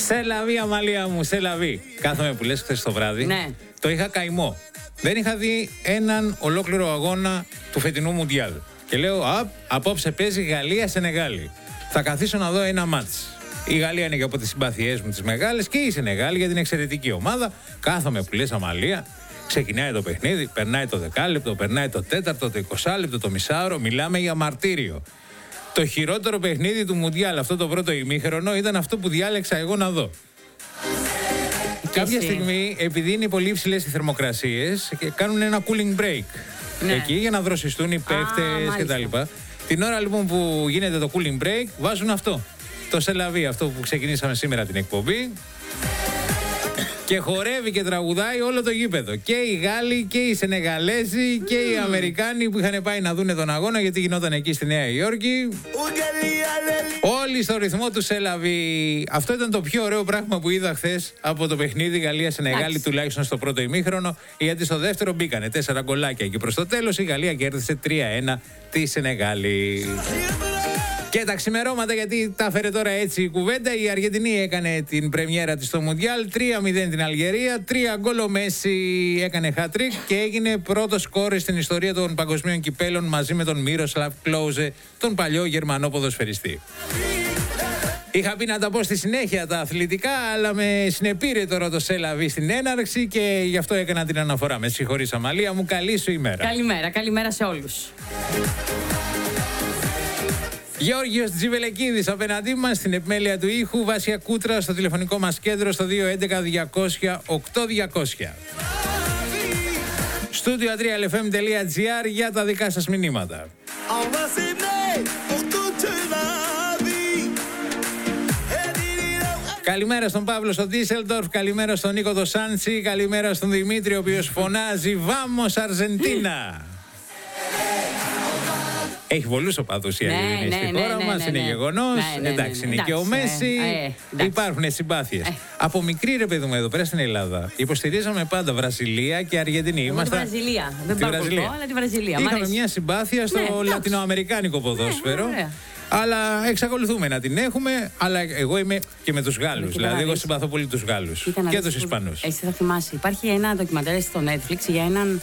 Σελαβή, Αμαλία μου, σελαβή. Κάθομαι που λες χθες το βράδυ. Ναι. Το είχα καημό. Δεν είχα δει έναν ολόκληρο αγώνα του φετινού Μουντιάλ. Και λέω, απόψε παίζει Γαλλία-Σενεγάλη. Θα καθίσω να δω ένα μάτς. Η Γαλλία είναι και από τις συμπάθειές μου τις μεγάλες και η Σενεγάλη για την εξαιρετική ομάδα. Κάθομαι που λες, Αμαλία. Ξεκινάει το παιχνίδι, περνάει το 10 περνάει το 4 το 20 το μισάωρο. Μιλάμε για μαρτύριο. Το χειρότερο παιχνίδι του Μουντιάλ αυτό το πρώτο ημίχρονο ήταν αυτό που διάλεξα εγώ να δω. Κάποια στιγμή, επειδή είναι πολύ υψηλές οι θερμοκρασίες, κάνουν ένα cooling break. Ναι. Εκεί για να δροσιστούν οι παίκτες κτλ. Την ώρα λοιπόν που γίνεται το cooling break, βάζουν αυτό. Το σελαβί, αυτό που ξεκινήσαμε σήμερα την εκπομπή. Και χορεύει και τραγουδάει όλο το γήπεδο. Και οι Γάλλοι και οι Σενεγαλέζοι και οι Αμερικάνοι που είχαν πάει να δούνε τον αγώνα, γιατί γινόταν εκεί στη Νέα Υόρκη. Όλοι στο ρυθμό του σελαβί. Αυτό ήταν το πιο ωραίο πράγμα που είδα χθες από το παιχνίδι Γαλλία-Σενεγάλη, τουλάχιστον στο πρώτο ημίχρονο. Γιατί στο δεύτερο μπήκανε 4 γκολάκια και προς το τέλος η Γαλλία κέρδισε 3-1 τη Σενεγάλη. Και τα ξημερώματα, γιατί τα φέρε τώρα έτσι η κουβέντα, η Αργεντινή έκανε την πρεμιέρα της στο Μουντιάλ, 3-0 την Αλγερία, 3 γκολ ο Μέση έκανε hat-trick και έγινε πρώτο σκόρερ στην ιστορία των παγκοσμίων κυπέλων μαζί με τον Μίροσλαβ Κλόουζε, τον παλιό Γερμανό ποδοσφαιριστή. Είχα πει να τα πω στη συνέχεια τα αθλητικά, αλλά με συνεπήρε τώρα το σελαβί στην έναρξη και γι' αυτό έκανα την αναφορά. Με συγχωρείς, Αμαλία μου, καλή σου ημέρα. Καλημέρα σε όλους. Γιώργος Τζιβελεκίδης απέναντί μας στην επιμέλεια του ήχου, Βάσια Κούτρα στο τηλεφωνικό μας κέντρο στο 211-200-8200. Studio 3lfm.gr για τα δικά σας μηνύματα. Καλημέρα στον Παύλο στο Ντίσελντορφ, καλημέρα στον Νίκο το Σάντσι, καλημέρα στον Δημήτρη ο οποίος φωνάζει «Βάμος Αρζεντίνα». Έχει πολλούς οπαδούς η Αργεντινή στη χώρα μας, είναι γεγονός. Εντάξει, είναι και ο Μέση. Υπάρχουν συμπάθειες. Από μικρή, ρε παιδί μου, εδώ πέρα στην Ελλάδα υποστηρίζαμε πάντα Βραζιλία και Αργεντινή. Ήμασταν. Τη Βραζιλία. Δεν παρακολουθώ, αλλά τη Βραζιλία. Είχαμε μια συμπάθεια στο λατινοαμερικάνικο ποδόσφαιρο. Αλλά εξακολουθούμε να την έχουμε. Αλλά εγώ είμαι και με τους Γάλλους. Δηλαδή, εγώ συμπαθώ πολύ τους Γάλλους και τους Ισπανούς. Εσύ θα θυμάσαι, υπάρχει ένα ντοκιμαντέρ στο Netflix για έναν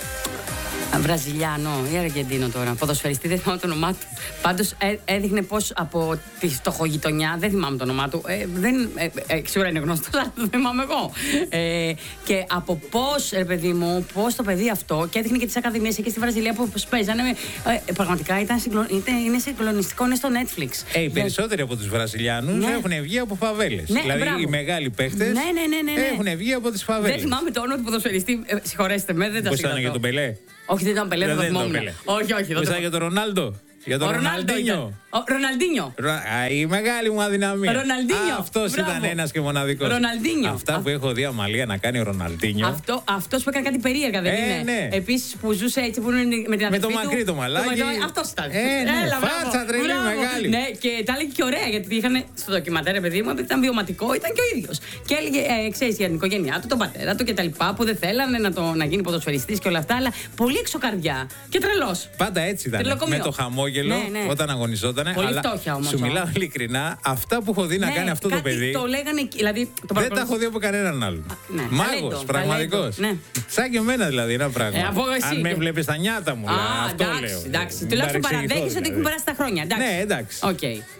Βραζιλιάνο ή Αργεντίνο τώρα, ποδοσφαιριστή, δεν θυμάμαι το όνομά του. Πάντως έδειχνε πως από τη φτωχογειτονιά, δεν θυμάμαι το όνομά του, σίγουρα είναι γνωστό, αλλά το θυμάμαι εγώ. Και από πως, παιδί μου, πως το παιδί αυτό, και έδειχνε και τις ακαδημίες εκεί στη Βραζιλία που παίζανε, πραγματικά είναι συγκλονιστικό, είναι στο Netflix. Οι περισσότεροι από τους Βραζιλιάνους έχουν βγει από φαβέλες. Δηλαδή οι μεγάλοι παίχτες έχουν βγει από τις φαβέλες. Δεν θυμάμαι το όνομα του ποδοσφαιριστή, συγχωρέστε με, δεν τα συγκρατώ. Πώς ήταν για τον Πελέ? Όχι, δεν ήταν Πελέ, δεν θυμόμουν. Όχι. Πώς ήταν για τον Ρονάλντο? Για τον Ροναλντίνιο. Ροναλντίνιο. Η μεγάλη μου αδυναμία. Ροναλντίνιο. Αυτός ήταν ένας και μοναδικός. Ροναλντίνιο. Αυτά που έχω δει, Αμαλία, να κάνει ο Ροναλντίνιο. Αυτός που έκανε κάτι περίεργα, δεν είναι? Ναι. Επίσης που ζούσε έτσι που είναι με την αδερφή του. Με το μακρύ το μαλάκι. Αυτός ήταν. Φάτσα τρελή μεγάλη. Ναι, και τα έλεγε και ωραία, γιατί είχαν στο ντοκιμαντέρ, παιδί μου, επειδή ήταν βιωματικό, ήταν και ο ίδιος. Και έλεγε, ξέρεις, για την οικογένειά του, τον πατέρα του κτλ. Που δεν θέλανε να γίνει ποδοσφαιριστής και όλα αυτά, αλλά πολύ εξωκαρδιά και τρελός. Πάντα έτσι ήταν. Με το χαμόγελο όταν αγωνιζόταν. Πολύ φτώχεια όμως. Σου μιλάω ειλικρινά, αυτά που έχω δει να κάνει αυτό το παιδί. Το λέγανε, δηλαδή, δεν τα έχω δει από κανέναν άλλον. Μάγος, πραγματικός. Σαν και εμένα δηλαδή, ένα πράγμα. Αν με βλέπεις τα νιάτα μου, αυτό λέω. Εντάξει, τουλάχιστον παραδέχεσαι ότι έχουν περάσει τα χρόνια. Ναι, εντάξει. Okay.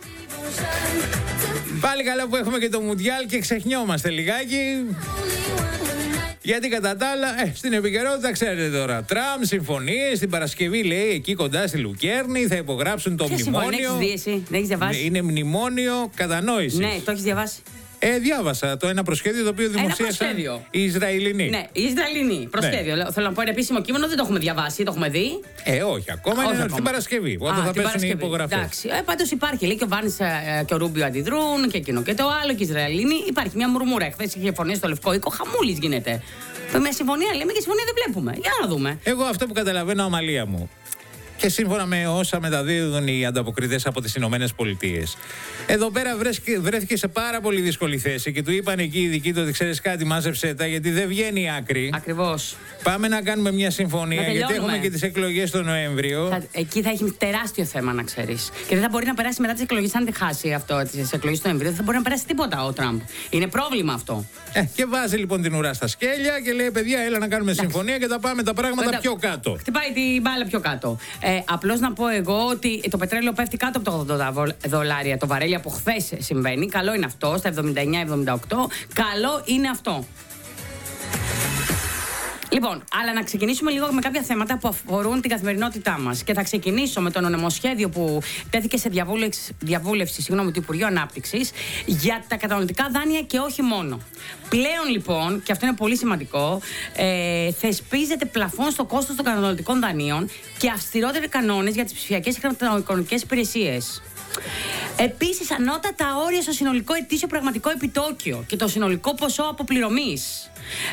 Πάλι καλά που έχουμε και το Μουντιάλ και ξεχνιόμαστε λιγάκι. Γιατί κατά τα άλλα, στην επικαιρότητα ξέρετε τώρα. Τραμπ συμφωνίες την Παρασκευή, λέει, εκεί κοντά στη Λουκέρνη, θα υπογράψουν το μνημόνιο. Δεν έχεις διαβάσει? Είναι μνημόνιο κατανόησης. Ναι, το έχεις διαβάσει? Διάβασα το ένα προσχέδιο το οποίο δημοσίευσαν οι Ισραηλινοί. Ναι, οι Ισραηλινοί. Προσχέδιο. Ναι. Θέλω να πω ένα επίσημο κείμενο, δεν το έχουμε διαβάσει, το έχουμε δει. Όχι, ακόμα είναι την Παρασκευή. Όταν θα πέσουν οι υπογραφές. Εντάξει. Πάντως υπάρχει. Λέει και ο Βάνης και ο Ρούμπιο αντιδρούν και εκείνο και το άλλο. Και οι Ισραηλινοί. Υπάρχει μια μουρμούρα. Χθες είχε φωνή στο Λευκό Οίκο, χαμούλης γίνεται. Με συμφωνία λέμε και συμφωνία δεν βλέπουμε. Για να δούμε. Εγώ αυτό που καταλαβαίνω, Αμαλία μου. και σύμφωνα με όσα μεταδίδουν οι ανταποκριτές από τις Ηνωμένες Πολιτείες. Εδώ πέρα βρέθηκε σε πάρα πολύ δύσκολη θέση και του είπαν εκεί οι ειδικοί του ότι ξέρεις κάτι, μάζεψέ τα γιατί δεν βγαίνει άκρη. Ακριβώς. Πάμε να κάνουμε μια συμφωνία γιατί έχουμε και τις εκλογές τον Νοέμβριο. Εκεί θα έχει τεράστιο θέμα, να ξέρεις. Και δεν θα μπορεί να περάσει μετά τις εκλογές, αν δεν χάσει αυτό τις εκλογές του Νοεμβρίου, δεν θα μπορεί να περάσει τίποτα ο Τραμπ. Είναι πρόβλημα αυτό. Και βάζει λοιπόν την ουρά στα σκέλια και λέει: παιδιά, έλα να κάνουμε συμφωνία και θα πάμε τα πράγματα πιο κάτω. Χτυπάει την μπάλα πιο κάτω. Απλώς να πω εγώ ότι το πετρέλαιο πέφτει κάτω από το $80 το βαρέλι από χθες συμβαίνει. Καλό είναι αυτό, στα 79-78. Καλό είναι αυτό. Λοιπόν, αλλά να ξεκινήσουμε λίγο με κάποια θέματα που αφορούν την καθημερινότητά μας. Και θα ξεκινήσω με το νομοσχέδιο που τέθηκε σε διαβούλευση του Υπουργείου Ανάπτυξης για τα καταναλωτικά δάνεια και όχι μόνο. Πλέον λοιπόν, και αυτό είναι πολύ σημαντικό, θεσπίζεται πλαφόν στο κόστος των καταναλωτικών δανείων και αυστηρότεροι κανόνες για τις ψηφιακές χρηματοοικονομικές υπηρεσίες. Επίσης, ανώτατα όρια στο συνολικό ετήσιο πραγματικό επιτόκιο και το συνολικό ποσό αποπληρωμής.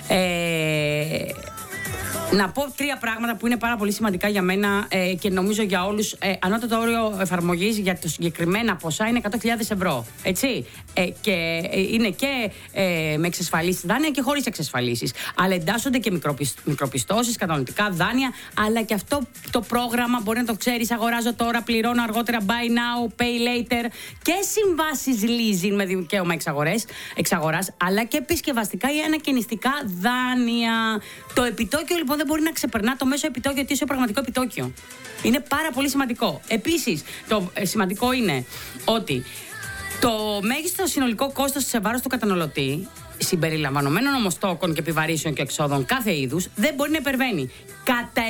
Να πω τρία πράγματα που είναι πάρα πολύ σημαντικά για μένα και νομίζω για όλους. Ανώτατο όριο εφαρμογής για τα συγκεκριμένα ποσά είναι 100.000 ευρώ. Έτσι. Και είναι και με εξασφαλίσεις δάνεια και χωρίς εξασφαλίσεις. Αλλά εντάσσονται και μικροπιστώσεις, κατανοητικά δάνεια. Αλλά και αυτό το πρόγραμμα μπορεί να το ξέρεις. Αγοράζω τώρα, πληρώνω αργότερα. Buy now, pay later. Και συμβάσεις leasing με δικαίωμα εξαγοράς. Αλλά και επισκευαστικά ή ανακαινιστικά δάνεια. Το επιτόκιο λοιπόν δεν μπορεί να ξεπερνά το μέσο επιτόκιο ετήσιο πραγματικό επιτόκιο. Είναι πάρα πολύ σημαντικό. Επίσης, το σημαντικό είναι ότι το μέγιστο συνολικό κόστος σε βάρος του καταναλωτή, συμπεριλαμβανομένων όμως τόκων και επιβαρύσεων και εξόδων κάθε είδους, δεν μπορεί να υπερβαίνει κατά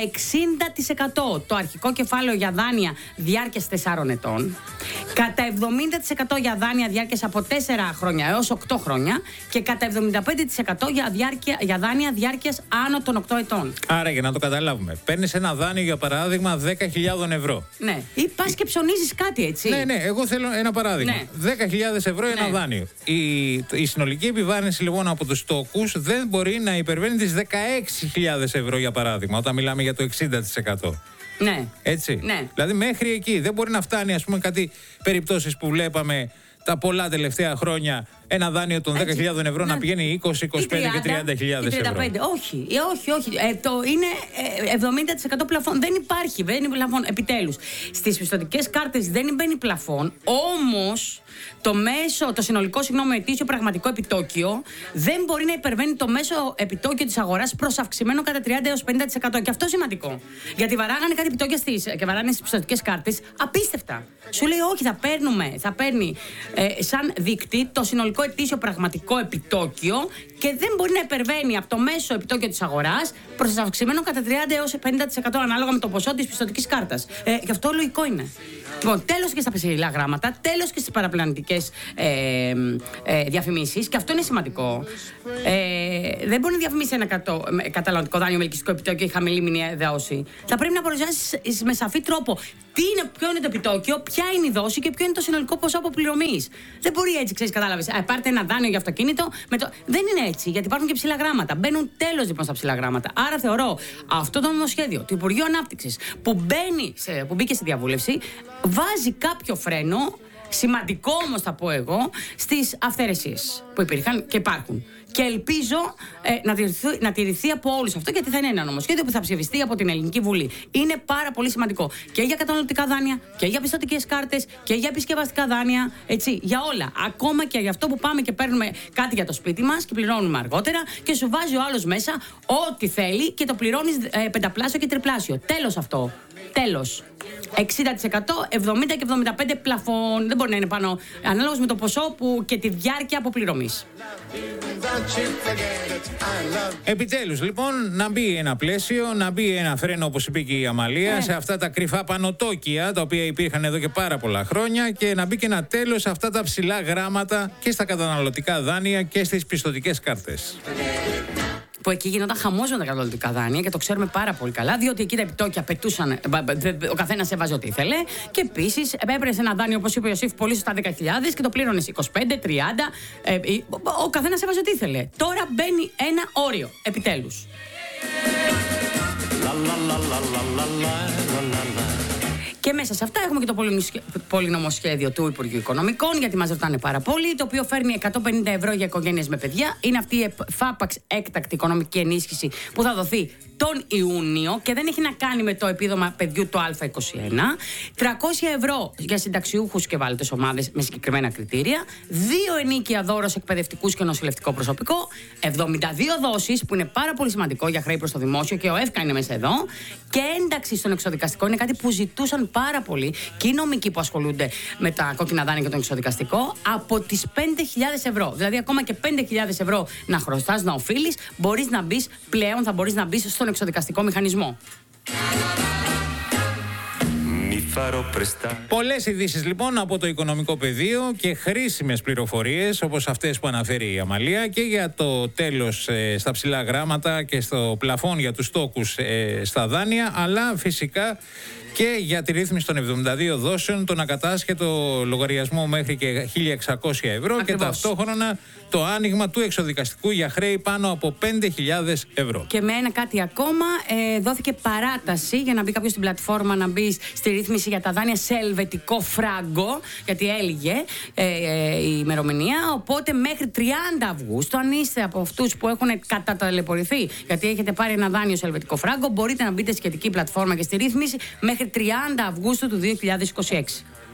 60% το αρχικό κεφάλαιο για δάνεια διάρκειας 4 ετών, κατά 70% για δάνεια διάρκειας από 4 χρόνια έως 8 χρόνια και κατά 75% για δάνεια διάρκειας άνω των 8 ετών. Άρα, για να το καταλάβουμε, παίρνεις ένα δάνειο για παράδειγμα 10.000 ευρώ. Ναι, ή πας και ψωνίζεις κάτι, έτσι. Ναι, εγώ θέλω ένα παράδειγμα. Ναι. 10.000 ευρώ ένα δάνειο. Η συνολική επιβάρυνση λοιπόν από τους τόκους δεν μπορεί να υπερβαίνει τις 16.000 ευρώ για παράδειγμα, όταν μιλάμε για το 60%. Ναι. Έτσι. Ναι. Δηλαδή μέχρι εκεί δεν μπορεί να φτάνει, ας πούμε, κάτι περιπτώσεις που βλέπαμε τα πολλά τελευταία χρόνια, ένα δάνειο των 10.000 ευρώ να πηγαίνει 20, 25 και 30.000 ευρώ. Όχι. Το είναι 70% πλαφόν. Δεν υπάρχει πλαφόν. Επιτέλους. Στις πιστωτικές κάρτες δεν μπαίνει πλαφόν, όμως το συνολικό ετήσιο πραγματικό επιτόκιο δεν μπορεί να υπερβαίνει το μέσο επιτόκιο της αγοράς προς αυξημένο κατά 30 έως 50%. Και αυτό σημαντικό. Γιατί βαράγανε κάτι επιτόκια και βαράνε στις πιστωτικές κάρτες απίστευτα. Σου λέει όχι, θα παίρνει σαν δείκτη το συνολικό ετήσιο πραγματικό επιτόκιο και δεν μπορεί να υπερβαίνει από το μέσο επιτόκιο της αγοράς προς αυξημένο κατά 30 έως 50% ανάλογα με το ποσό της πιστωτικής κάρτας. Γι' αυτό λογικό είναι. Λοιπόν, τέλος και στα ψηλά γράμματα, τέλος και στις παραπλανητικές διαφημίσεις, και αυτό είναι σημαντικό. Δεν μπορεί να διαφημίσει ένα καταναλωτικό δάνειο με ελκυστικό επιτόκιο ή χαμηλή μηνιαία δόση. Θα πρέπει να παρουσιάσει με σαφή τρόπο ποιο είναι το επιτόκιο, ποια είναι η δόση και ποιο είναι το συνολικό ποσό αποπληρωμής. Δεν μπορεί έτσι, ξέρεις, κατάλαβες. Πάρτε ένα δάνειο για αυτοκίνητο. Δεν είναι έτσι, γιατί υπάρχουν και ψηλά γράμματα. Μπαίνουν τέλος λοιπόν στα ψηλά γράμματα. Άρα θεωρώ αυτό το νομοσχέδιο του Υπουργείου Ανάπτυξης που μπήκε στη διαβούλευση βάζει κάποιο φρένο, σημαντικό όμως θα πω εγώ, στις αυθαιρεσίες που υπήρχαν και υπάρχουν. Και ελπίζω να τηρηθεί από όλους αυτό, γιατί θα είναι ένα νομοσχέδιο που θα ψηφιστεί από την Ελληνική Βουλή. Είναι πάρα πολύ σημαντικό και για καταναλωτικά δάνεια και για πιστωτικές κάρτες και για επισκευαστικά δάνεια. Έτσι, για όλα. Ακόμα και για αυτό που πάμε και παίρνουμε κάτι για το σπίτι μας και πληρώνουμε αργότερα και σου βάζει ο άλλος μέσα ό,τι θέλει και το πληρώνεις πενταπλάσιο και τριπλάσιο. Τέλος αυτό. Τέλος. 60%, 70% και 75% πλαφόν. Δεν μπορεί να είναι πάνω, ανάλογα με το ποσό και τη διάρκεια αποπληρωμής. Επιτέλους, λοιπόν, να μπει ένα πλαίσιο, να μπει ένα φρένο, όπως είπε και η Αμαλία, σε αυτά τα κρυφά πανωτόκια, τα οποία υπήρχαν εδώ και πάρα πολλά χρόνια, και να μπει και ένα τέλος σε αυτά τα ψηλά γράμματα και στα καταναλωτικά δάνεια και στις πιστωτικές κάρτες. Που εκεί γινόταν χαμός με τα καταναλωτικά δάνεια και το ξέρουμε πάρα πολύ καλά, διότι εκεί τα επιτόκια πετούσαν, ο καθένας έβαζε ό,τι ήθελε. Και επίσης έπαιρνες ένα δάνειο, όπως είπε ο Ιωσήφ, πολύ σωστά 10.000 και το πλήρωνες 25, 30. Ο καθένας έβαζε ό,τι ήθελε. Τώρα μπαίνει ένα όριο, επιτέλους. Και μέσα σε αυτά έχουμε και το πολυνομοσχέδιο του Υπουργείου Οικονομικών, γιατί μας ρωτάνε πάρα πολύ, το οποίο φέρνει 150 ευρώ για οικογένειες με παιδιά. Είναι αυτή η ΦΑΠΑΞ έκτακτη οικονομική ενίσχυση που θα δοθεί τον Ιούνιο και δεν έχει να κάνει με το επίδομα παιδιού το Α21. 300 ευρώ για συνταξιούχους και ευάλωτες ομάδες με συγκεκριμένα κριτήρια. 2 ενίκια δώρο σε εκπαιδευτικούς και νοσηλευτικό προσωπικό. 72 δόσεις, που είναι πάρα πολύ σημαντικό για χρέη προς το δημόσιο, και ο ΕΦΚΑ είναι μέσα εδώ. Και ένταξη στον εξωδικαστικό είναι κάτι που ζητούσαν πάρα πολύ και οι νομικοί που ασχολούνται με τα κόκκινα δάνεια και τον εξωδικαστικό, από τις 5.000 ευρώ. Δηλαδή, ακόμα και 5.000 ευρώ να χρωστάς, να οφείλεις, μπορείς να μπεις πλέον, θα μπορείς να μπεις στον εξωδικαστικό μηχανισμό. Πολλές ειδήσεις λοιπόν από το οικονομικό πεδίο και χρήσιμες πληροφορίες όπως αυτές που αναφέρει η Αμαλία, και για το τέλος στα ψηλά γράμματα και στο πλαφόν για τους τόκους στα δάνεια, αλλά φυσικά και για τη ρύθμιση των 72 δόσεων, τον ακατάσχετο λογαριασμό μέχρι και 1.600 ευρώ. Ακριβώς. Και ταυτόχρονα το άνοιγμα του εξωδικαστικού για χρέη πάνω από 5.000 ευρώ. Και με ένα κάτι ακόμα, δόθηκε παράταση για να μπει κάποιος στην πλατφόρμα, να μπει στη ρύθμιση για τα δάνεια σε ελβετικό φράγκο, γιατί έλυγε η ημερομηνία. Οπότε μέχρι 30 Αυγούστου, αν είστε από αυτούς που έχουν καταταλαιπωρηθεί, γιατί έχετε πάρει ένα δάνειο σε ελβετικό φράγκο, μπορείτε να μπείτε στη σχετική πλατφόρμα και στη ρύθμιση μέχρι 30 Αυγούστου του 2026.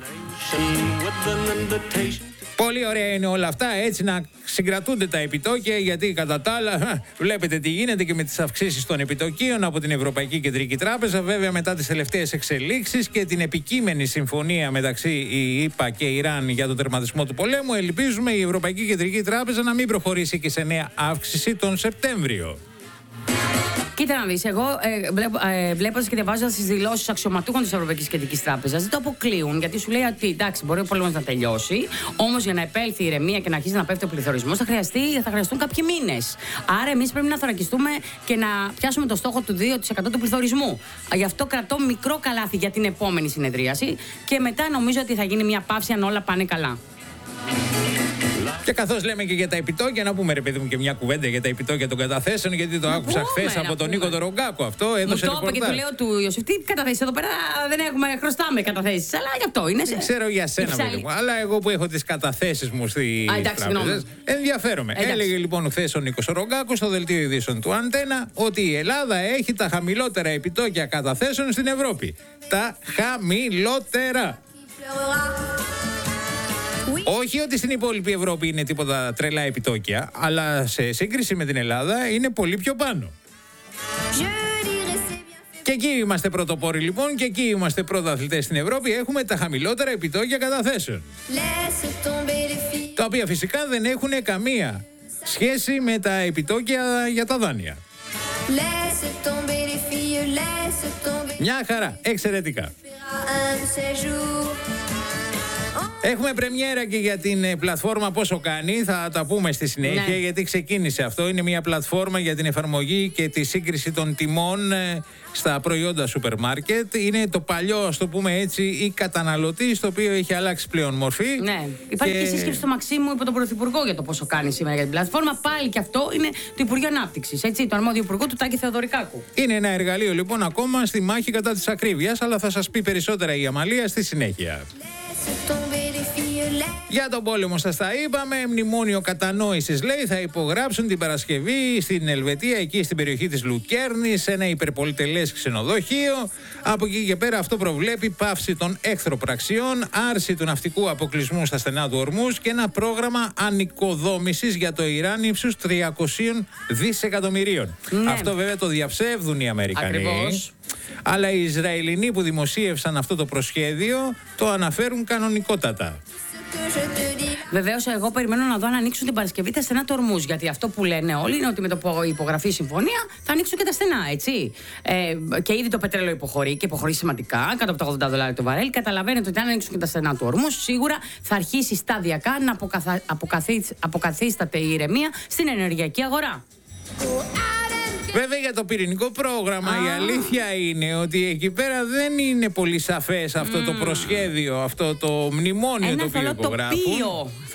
Πολύ ωραία είναι όλα αυτά, έτσι να συγκρατούνται τα επιτόκια, γιατί κατά τα άλλα βλέπετε τι γίνεται και με τις αυξήσεις των επιτοκίων από την Ευρωπαϊκή Κεντρική Τράπεζα. Βέβαια, μετά τις τελευταίες εξελίξεις και την επικείμενη συμφωνία μεταξύ ΗΠΑ και Ιράν για τον τερματισμό του πολέμου, ελπίζουμε η Ευρωπαϊκή Κεντρική Τράπεζα να μην προχωρήσει και σε νέα αύξηση τον Σεπτέμβριο. Κοίτα να δεις, εγώ βλέποντας και διαβάζοντας τις δηλώσεις αξιωματούχων της Ευρωπαϊκής Κεντρικής Τράπεζας, δεν το αποκλείουν, γιατί σου λέει ότι εντάξει, μπορεί ο πόλεμος να τελειώσει, όμως για να επέλθει η ηρεμία και να αρχίσει να πέφτει ο πληθωρισμός θα χρειαστούν κάποιοι μήνες. Άρα εμείς πρέπει να θωρακιστούμε και να πιάσουμε το στόχο του 2% του πληθωρισμού. Γι' αυτό κρατώ μικρό καλάθι για την επόμενη συνεδρίαση και μετά νομίζω ότι θα γίνει μια παύση αν όλα πάνε καλά. Και καθώς λέμε και για τα επιτόκια, να πούμε ρε παιδί μου και μια κουβέντα για τα επιτόκια των καταθέσεων, γιατί το άκουσα χθες από τον Νίκο τον Ρογκάκο. Αυτό έδωσε ρεπορτάζ. Μου το είπε και του λέω του Ιωσήφ, τι καταθέσεις εδώ πέρα, δεν έχουμε, χρωστάμε καταθέσεις. Αλλά γι' αυτό είναι. Δεν ξέρω για σένα, παιδί μου. Αλλά εγώ που έχω τις καταθέσεις μου στις τράπεζες, ενδιαφέρομαι. Έλεγε λοιπόν χθες ο Νίκος ο Ρογκάκος στο δελτίο ειδήσεων του Αντένα ότι η Ελλάδα έχει τα χαμηλότερα επιτόκια καταθέσεων στην Ευρώπη. Τα χαμηλότερα. Όχι ότι στην υπόλοιπη Ευρώπη είναι τίποτα τρελά επιτόκια, αλλά σε σύγκριση με την Ελλάδα είναι πολύ πιο πάνω. Και εκεί είμαστε πρωτοπόροι λοιπόν, και εκεί είμαστε πρωταθλητές στην Ευρώπη. Έχουμε τα χαμηλότερα επιτόκια καταθέσεων, τα οποία φυσικά δεν έχουν καμία σχέση με τα επιτόκια για τα δάνεια. Μια χαρά, εξαιρετικά. Έχουμε πρεμιέρα και για την πλατφόρμα Πόσο Κάνει, θα τα πούμε στη συνέχεια, γιατί ξεκίνησε αυτό. Είναι μια πλατφόρμα για την εφαρμογή και τη σύγκριση των τιμών στα προϊόντα σούπερ μάρκετ. Είναι το παλιό, ας το πούμε έτσι, ή καταναλωτή, το οποίο έχει αλλάξει πλέον μορφή. Ναι, υπάρχει και σύσκεψη στο Μαξίμου υπό τον Πρωθυπουργό για το Πόσο Κάνει σήμερα για την πλατφόρμα. Πάλι και αυτό είναι του Υπουργείου Ανάπτυξης, έτσι, το αρμόδιο υπουργό του Τάκη Θεοδωρικάκου. Είναι ένα εργαλείο λοιπόν ακόμα στη μάχη κατά της ακρίβειας, αλλά θα σας πει περισσότερα η Αμαλία στη συνέχεια. Για τον πόλεμο σας τα είπαμε, μνημόνιο κατανόησης λέει θα υπογράψουν την Παρασκευή στην Ελβετία, εκεί στην περιοχή της Λουκέρνης, σε ένα υπερπολιτελές ξενοδοχείο. Από εκεί και πέρα αυτό προβλέπει πάυση των εχθροπραξιών, άρση του ναυτικού αποκλεισμού στα στενά του Ορμούς και ένα πρόγραμμα ανοικοδόμησης για το Ιράν ύψους 300 δισεκατομμυρίων. Ναι. Αυτό βέβαια το διαψεύδουν οι Αμερικανοί. Ακριβώς. Αλλά οι Ισραηλινοί που δημοσίευσαν αυτό το προσχέδιο το αναφέρουν κανονικότατα. Βεβαίως, εγώ περιμένω να δω αν ανοίξουν την Παρασκευή τα στενά του Ορμούς. Γιατί αυτό που λένε όλοι είναι ότι με το υπογραφή συμφωνία θα ανοίξουν και τα στενά, έτσι. Και ήδη το πετρέλαιο υποχωρεί και υποχωρεί σημαντικά, κάτω από τα $80 το βαρέλ. Καταλαβαίνετε ότι αν ανοίξουν και τα στενά του Ορμούς, σίγουρα θα αρχίσει σταδιακά να αποκαθίσταται η ηρεμία στην ενεργειακή αγορά. Βέβαια για το πυρηνικό πρόγραμμα η αλήθεια είναι ότι εκεί πέρα δεν είναι πολύ σαφές αυτό το προσχέδιο, αυτό το μνημόνιο το οποίο υπογράφουν.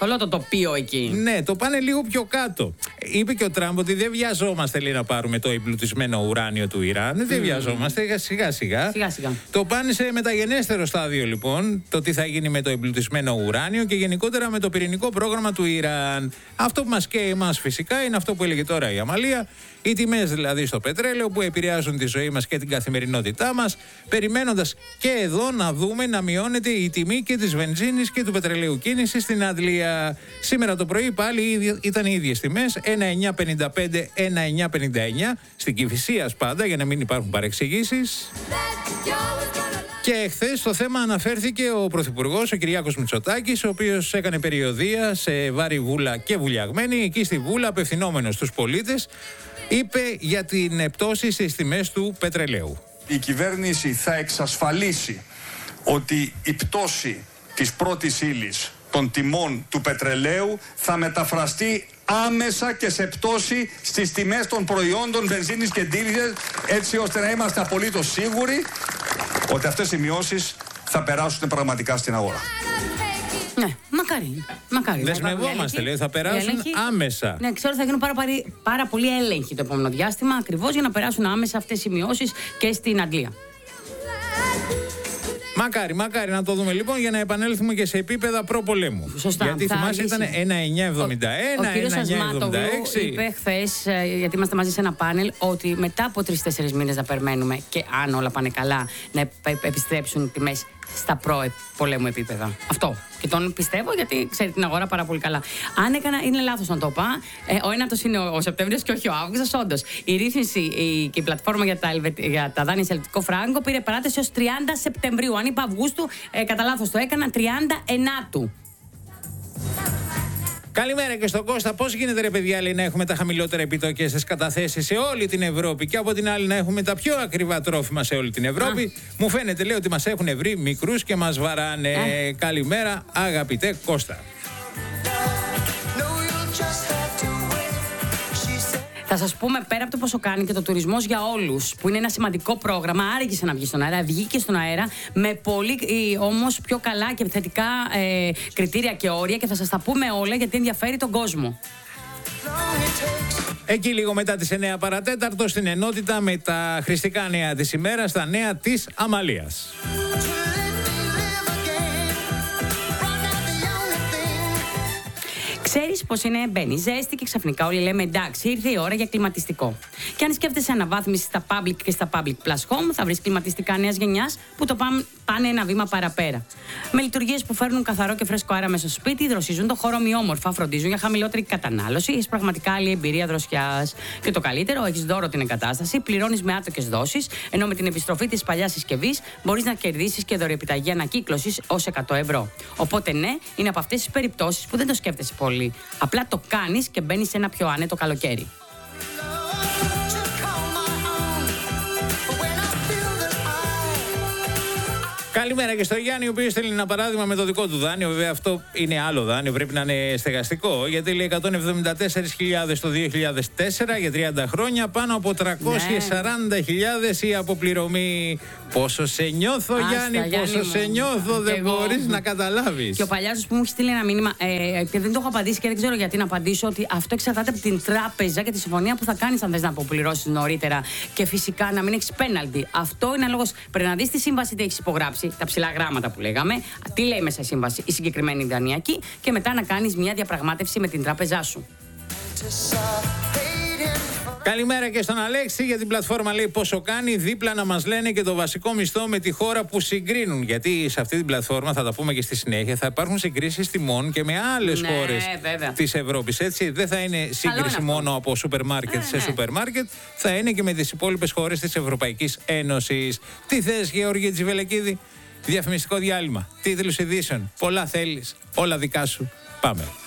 όλο το τοπίο εκεί. Ναι, το πάνε λίγο πιο κάτω. Είπε και ο Τραμπ ότι δεν βιαζόμαστε, λέει, να πάρουμε το εμπλουτισμένο ουράνιο του Ιράν. Δεν βιαζόμαστε, σιγά-σιγά. Το πάνε σε μεταγενέστερο στάδιο, λοιπόν, το τι θα γίνει με το εμπλουτισμένο ουράνιο και γενικότερα με το πυρηνικό πρόγραμμα του Ιράν. Αυτό που μας καίει εμάς φυσικά είναι αυτό που έλεγε τώρα η Αμαλία. Οι τιμές δηλαδή στο πετρέλαιο που επηρεάζουν τη ζωή μας και την καθημερινότητά μας, περιμένοντας και εδώ να δούμε να μειώνεται η τιμή και της βενζίνης και του πετρελαίου κίνησης στην Αγγλία. Σήμερα το πρωί πάλι ήταν οι ίδιες τιμές, 1,955, 1,959, στην Κηφισίας πάντα, για να μην υπάρχουν παρεξηγήσεις. Και χθες στο θέμα αναφέρθηκε ο Πρωθυπουργός, ο Κυριάκος Μητσοτάκης, ο οποίος έκανε περιοδεία σε Βάρη Βούλα και Βουλιαγμένη. Εκεί στη Βούλα, απευθυνόμενος στους πολίτες, είπε για την πτώση στις τιμές του πετρελαίου. Η κυβέρνηση θα εξασφαλίσει ότι η πτώση της πρώτης ύλης των τιμών του πετρελαίου θα μεταφραστεί άμεσα και σε πτώση στις τιμές των προϊόντων βενζίνης και ντίζελ, έτσι ώστε να είμαστε απολύτως σίγουροι ότι αυτές οι μειώσεις θα περάσουν πραγματικά στην αγορά. Ναι, μακάρι. Δεσμευόμαστε, λέει, θα περάσουν άμεσα. Ναι, ξέρω ότι θα γίνουν πάρα πολύ έλεγχοι το επόμενο διάστημα, ακριβώς για να περάσουν άμεσα αυτές οι μειώσεις και στην Αγγλία. Μακάρι να το δούμε λοιπόν, για να επανέλθουμε και σε επίπεδα προπολέμου. Σωστά. Γιατί θυμάσαι ήταν 1,971, 1,976. Είπε χθες, γιατί είμαστε μαζί σε ένα πάνελ, ότι μετά από 3-4 μήνες να περιμένουμε και αν όλα πάνε καλά να επιστρέψουν τιμές στα προ-πολέμου επίπεδα. Αυτό. Και τον πιστεύω, γιατί ξέρει την αγορά πάρα πολύ καλά. Αν είναι λάθος να το είπα. Ο ένατος είναι ο Σεπτέμβριος και όχι ο Αύγουστος. Όντως, η ρύθμιση και η πλατφόρμα για τα δάνεια σε ελβετικό φράγκο πήρε παράταση ως 30 Σεπτεμβρίου. Αν είπα Αυγούστου, κατά λάθος το έκανα, 39. Καλημέρα και στον Κώστα. Πώς γίνεται, ρε παιδιά, λέει, να έχουμε τα χαμηλότερα επιτόκια στις καταθέσεις σε όλη την Ευρώπη και από την άλλη να έχουμε τα πιο ακριβά τρόφιμα σε όλη την Ευρώπη? Μου φαίνεται, λέει, ότι μας έχουν βρει μικρούς και μας βαράνε. Καλημέρα, αγαπητέ Κώστα. Θα σας πούμε, πέρα από το πόσο κάνει και το τουρισμός για όλους, που είναι ένα σημαντικό πρόγραμμα, άργησε να βγει στον αέρα, βγήκε στον αέρα με πολύ όμως πιο καλά και θετικά κριτήρια και όρια, και θα σας τα πούμε όλα γιατί ενδιαφέρει τον κόσμο. Εκεί λίγο μετά τις 9 παρατέταρτο στην ενότητα με τα χρηστικά νέα της ημέρας, τα νέα της Αμαλίας. Ξέρεις πώς είναι, μπαίνει ζέστη και ξαφνικά όλοι λέμε εντάξει, ήρθε η ώρα για κλιματιστικό. Και αν σκέφτεσαι αναβάθμιση στα public και στα public plus home, θα βρεις κλιματιστικά νέας γενιάς που το πάνε ένα βήμα παραπέρα. Με λειτουργίες που φέρνουν καθαρό και φρέσκο αέρα μέσα στο σπίτι, δροσίζουν το χώρο ομοιόμορφα, φροντίζουν για χαμηλότερη κατανάλωση, έχεις πραγματικά άλλη εμπειρία δροσιάς. Και το καλύτερο, έχεις δώρο την εγκατάσταση, πληρώνεις με άτοκες δόσεις, ενώ με την επιστροφή της παλιάς συσκευής μπορείς να κερδίσεις και δωρεοεπιταγή ανακύκλωσης ως 100 ευρώ. Οπότε ναι, είναι από αυτές τις περιπτώσεις που δεν το σκέφτεσαι πολύ. Απλά το κάνεις και μπαίνεις σε ένα πιο άνετο καλοκαίρι. Καλημέρα και στο Γιάννη, ο οποίος θέλει ένα παράδειγμα με το δικό του δάνειο. Βέβαια, αυτό είναι άλλο δάνειο, πρέπει να είναι στεγαστικό. Γιατί λέει 174.000 το 2004 για 30 χρόνια, πάνω από 340.000 η αποπληρωμή. Πόσο σε νιώθω, Γιάννη, πόσο σε νιώθω, δεν μπορείς να καταλάβεις. Και ο παλιάς που μου έχει στείλει ένα μήνυμα, και δεν το έχω απαντήσει και δεν ξέρω γιατί να απαντήσω, ότι αυτό εξαρτάται από την τράπεζα και τη συμφωνία που θα κάνεις αν θες να αποπληρώσεις νωρίτερα. Και φυσικά να μην έχεις πέναλτι. Αυτό είναι λόγος. Πρέπει να δεις τη σύμβαση τι έχεις υπογράψει, τα ψηλά γράμματα που λέγαμε, τι λέει μέσα η σύμβαση, η συγκεκριμένη δανειακή, και μετά να κάνεις μια διαπραγμάτευση με την τράπεζά σου. Καλημέρα και στον Αλέξη, για την πλατφόρμα λέει πόσο κάνει, δίπλα να μας λένε και το βασικό μισθό με τη χώρα που συγκρίνουν. Γιατί σε αυτή την πλατφόρμα, θα τα πούμε και στη συνέχεια, θα υπάρχουν συγκρίσεις τιμών και με άλλες χώρες της Ευρώπης. Έτσι, δεν θα είναι σύγκριση μόνο από σούπερ μάρκετ σε σούπερ μάρκετ, θα είναι και με τις υπόλοιπες χώρες της Ευρωπαϊκής Ένωσης. Τι θες, Γεώργη Τζιβελεκίδη? Διαφημιστικό διάλειμμα, τίτλους ειδήσεων, πολλά θέλεις, όλα δικά σου. Πάμε.